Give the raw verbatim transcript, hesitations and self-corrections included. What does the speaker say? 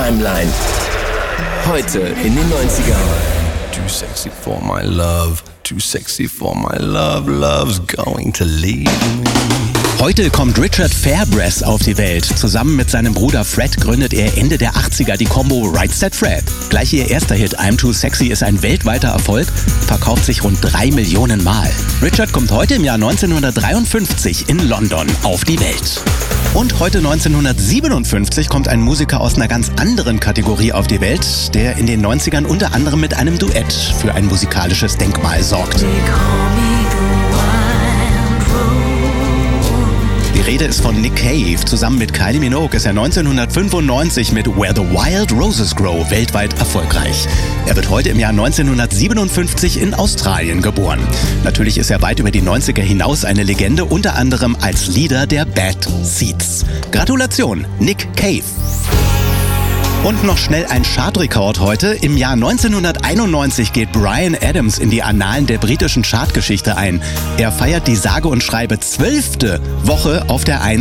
Timeline. Heute in den neunzigern. Too sexy for my love, too sexy for my love, love's going to leave me. Heute kommt Richard Fairbrass auf die Welt. Zusammen mit seinem Bruder Fred gründet er Ende der achtziger die Combo Right Said Fred. Gleich ihr erster Hit I'm Too Sexy ist ein weltweiter Erfolg, verkauft sich rund drei Millionen Mal. Richard kommt heute im Jahr neunzehnhundertdreiundfünfzig in London auf die Welt. Und heute neunzehnhundertsiebenundfünfzig kommt ein Musiker aus einer ganz anderen Kategorie auf die Welt, der in den neunzigern unter anderem mit einem Duett für ein musikalisches Denkmal sorgt. Die Rede ist von Nick Cave. Zusammen mit Kylie Minogue ist er neunzehnhundertfünfundneunzig mit Where the Wild Roses Grow weltweit erfolgreich. Er wird heute im Jahr neunzehnhundertsiebenundfünfzig in Australien geboren. Natürlich ist er weit über die neunziger hinaus eine Legende, unter anderem als Leader der Bad Seeds. Gratulation, Nick Cave. Und noch schnell ein Chartrekord heute. Im Jahr neunzehnhunderteinundneunzig geht Bryan Adams in die Annalen der britischen Chartgeschichte ein. Er feiert die sage und schreibe zwölfte Woche auf der Eins